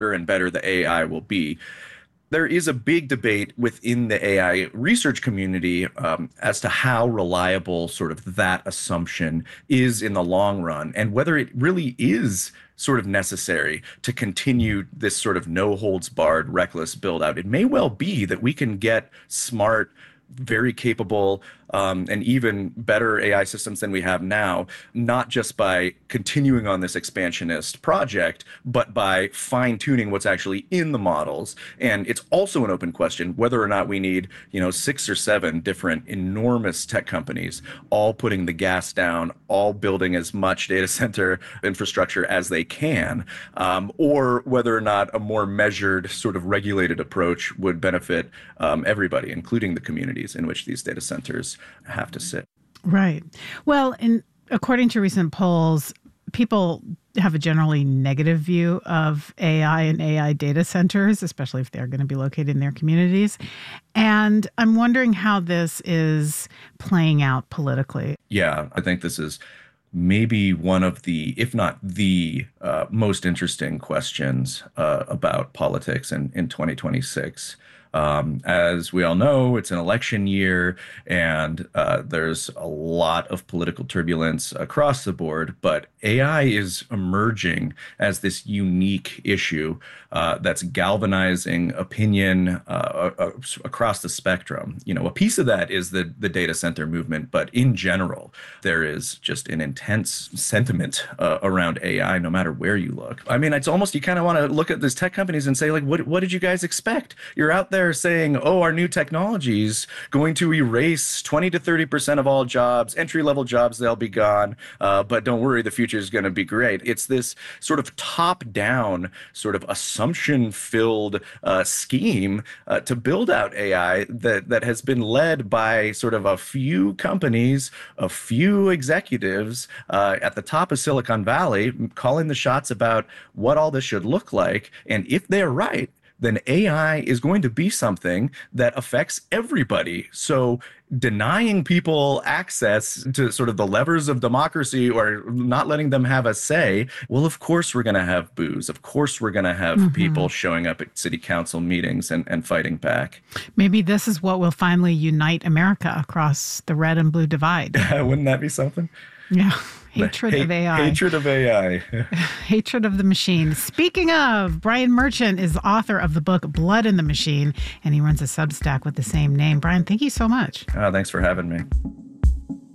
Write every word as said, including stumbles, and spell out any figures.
and better the A I will be. There is a big debate within the A I research community um, as to how reliable sort of that assumption is in the long run and whether it really is sort of necessary to continue this sort of no holds barred, reckless build out. It may well be that we can get smart, very capable, um, and even better A I systems than we have now, not just by continuing on this expansionist project, but by fine tuning what's actually in the models. And it's also an open question whether or not we need, you know, six or seven different enormous tech companies all putting the gas down, all building as much data center infrastructure as they can, um, or whether or not a more measured, sort of regulated approach would benefit um, everybody, including the communities in which these data centers have to sit. Right. Well, and according to recent polls, people have a generally negative view of A I and A I data centers, especially if they're going to be located in their communities. And I'm wondering how this is playing out politically. Yeah, I think this is maybe one of the, if not the uh, most interesting questions uh, about politics in, in twenty twenty-six. Um, as we all know, it's an election year, and uh, there's a lot of political turbulence across the board. But A I is emerging as this unique issue uh, that's galvanizing opinion uh, uh, across the spectrum. You know, a piece of that is the the data center movement, but in general, there is just an intense sentiment uh, around A I, no matter where you look. I mean, it's almost, you kind of want to look at these tech companies and say, like, what what did you guys expect? You're out there saying, oh, our new technology is going to erase twenty to thirty percent of all jobs, entry level jobs, they'll be gone. Uh, but don't worry, the future is going to be great. It's this sort of top down, sort of assumption filled uh, scheme uh, to build out A I that, that has been led by sort of a few companies, a few executives uh, at the top of Silicon Valley calling the shots about what all this should look like. And if they're right, then A I is going to be something that affects everybody. So denying people access to sort of the levers of democracy or not letting them have a say, well, of course we're going to have boos. Of course we're going to have mm-hmm. people showing up at city council meetings and, and fighting back. Maybe this is what will finally unite America across the red and blue divide. Wouldn't that be something? Yeah. Hatred hate, of A I. Hatred of A I. Hatred of the machine. Speaking of, Brian Merchant is the author of the book Blood in the Machine, and he runs a Substack with the same name. Brian, thank you so much. Oh, thanks for having me.